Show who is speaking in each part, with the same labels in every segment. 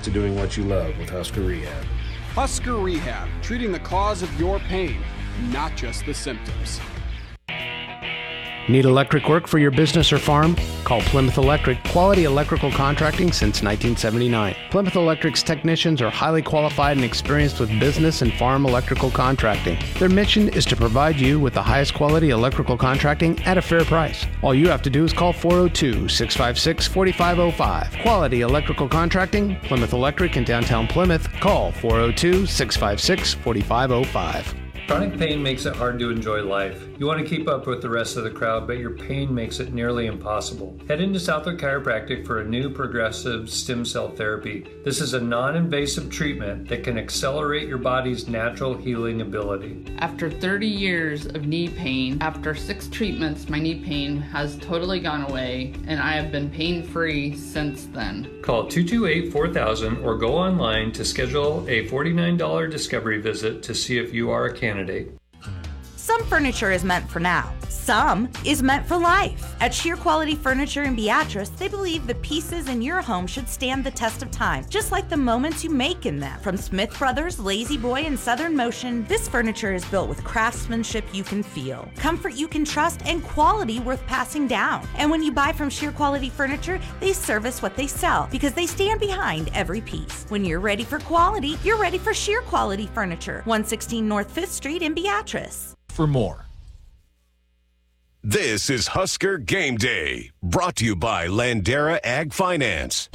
Speaker 1: to doing what you love with Husker Rehab.
Speaker 2: Husker Rehab, treating the cause of your pain, not just the symptoms.
Speaker 1: Need electric work for your business or farm? Call Plymouth Electric, quality electrical contracting since 1979. Plymouth Electric's technicians are highly qualified and experienced with business and farm electrical contracting. Their mission is to provide you with the highest quality electrical contracting at a fair price. All you have to do is call 402-656-4505. Quality electrical contracting, Plymouth Electric in downtown Plymouth. Call 402-656-4505.
Speaker 3: Chronic pain makes it hard to enjoy life. You want to keep up with the rest of the crowd, but your pain makes it nearly impossible. Head into Southwick Chiropractic for a new progressive stem cell therapy. This is a non-invasive treatment that can accelerate your body's natural healing ability.
Speaker 4: After 30 years of knee pain, after 6 treatments, my knee pain has totally gone away, and I have been pain-free since then.
Speaker 3: Call 228-4000 or go online to schedule a $49 discovery visit to see if you are a candidate.
Speaker 5: Some furniture is meant for now. Some is meant for life. At Sheer Quality Furniture in Beatrice, they believe the pieces in your home should stand the test of time, just like the moments you make in them. From Smith Brothers, Lazy Boy, and Southern Motion, this furniture is built with craftsmanship you can feel, comfort you can trust, and quality worth passing down. And when you buy from Sheer Quality Furniture, they service what they sell because they stand behind every piece. When you're ready for quality, you're ready for Sheer Quality Furniture, 116 North 5th Street in Beatrice.
Speaker 6: For more.
Speaker 7: This is Husker Game Day, brought to you by Landera Ag Finance.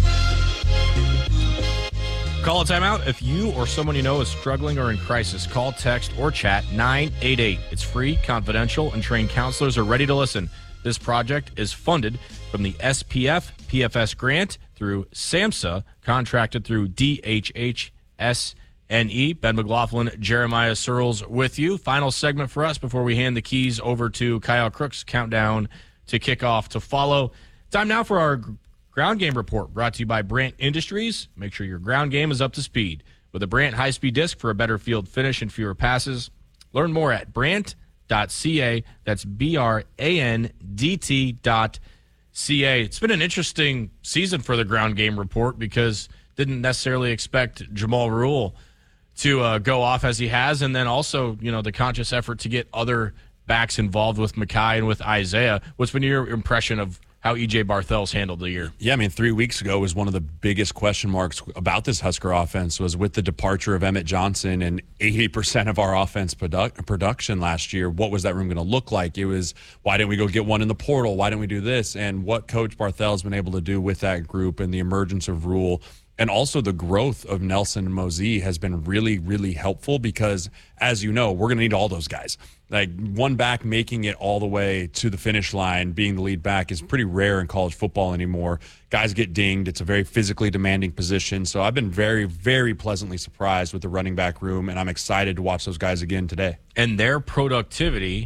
Speaker 6: Call a timeout if you or someone you know is struggling or in crisis. Call, text, or chat 988. It's free, confidential, and trained counselors are ready to listen. This project is funded from the SPF PFS grant through SAMHSA, contracted through DHHS. Ben McLaughlin, Jeremiah Searles with you. Final segment for us before we hand the keys over to Kyle Crook's countdown to kickoff to follow. Time now for our ground game report brought to you by Brandt Industries. Make sure your ground game is up to speed with a Brandt high-speed disc for a better field finish and fewer passes. Learn more at brandt.ca. That's BRANDT.ca. It's been an interesting season for the ground game report because didn't necessarily expect Jamal Rule to go off as he has, and then also, you know, the conscious effort to get other backs involved with Mekhi and with Isaiah. What's been your impression of how E.J. Barthel's handled the year?
Speaker 8: Yeah, I mean, 3 weeks ago was one of the biggest question marks about this Husker offense was with the departure of Emmett Johnson and 80% of our offense production last year. What was that room going to look like? It was, why didn't we go get one in the portal? Why didn't we do this? And what Coach Barthel's been able to do with that group and the emergence of Rule and also the growth of Nelson and Mosee has been really, really helpful because, as you know, we're going to need all those guys. Like, one back making it all the way to the finish line, being the lead back, is pretty rare in college football anymore. Guys get dinged. It's a very physically demanding position. So I've been very, very pleasantly surprised with the running back room, and I'm excited to watch those guys again today.
Speaker 6: And their productivity,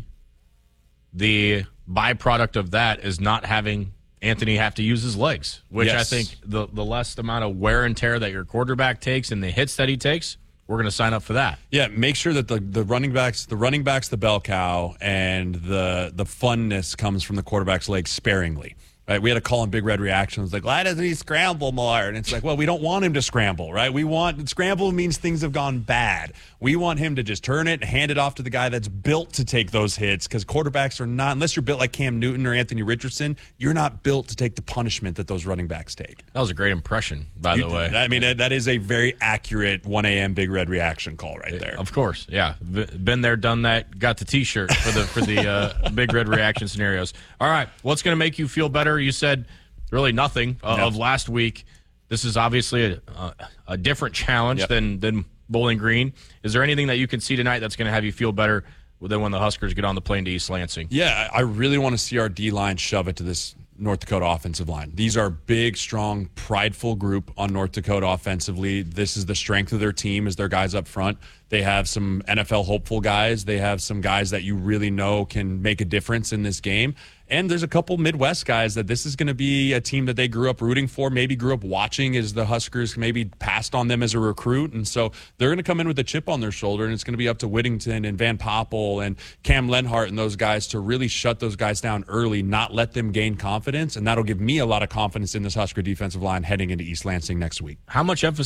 Speaker 6: the byproduct of that is not having Anthony have to use his legs, which yes. I think the less amount of wear and tear that your quarterback takes and the hits that he takes, we're going to sign up for that.
Speaker 8: Yeah, make sure that the running backs, the bell cow, and the funness comes from the quarterback's legs sparingly. Right? We had a call in Big Red Reactions like, why doesn't he scramble more? And it's like, well, we don't want him to scramble, right? Scramble means things have gone bad. We want him to just turn it, hand it off to the guy that's built to take those hits, because quarterbacks are not, unless you're built like Cam Newton or Anthony Richardson, you're not built to take the punishment that those running backs take.
Speaker 6: That was a great impression, by the way.
Speaker 8: I mean, that is a very accurate 1 a.m. Big Red Reaction call right there.
Speaker 6: Of course, yeah. Been there, done that, got the T-shirt for the Big Red Reaction scenarios. All right, what's going to make you feel better? You said really nothing of last week. This is obviously a different challenge than Bowling Green. Is there anything that you can see tonight that's going to have you feel better than when the Huskers get on the plane to East Lansing?
Speaker 8: Yeah, I really want to see our D-line shove it to this North Dakota offensive line. These are big, strong, prideful group on North Dakota offensively. This is the strength of their team is their guys up front. They have some NFL hopeful guys. They have some guys that you really know can make a difference in this game. And there's a couple Midwest guys that this is going to be a team that they grew up rooting for, maybe grew up watching as the Huskers maybe passed on them as a recruit. And so they're going to come in with a chip on their shoulder, and it's going to be up to Whittington and Van Poppel and Cam Lenhart and those guys to really shut those guys down early, not let them gain confidence. And that'll give me a lot of confidence in this Husker defensive line heading into East Lansing next week.
Speaker 6: How much emphasis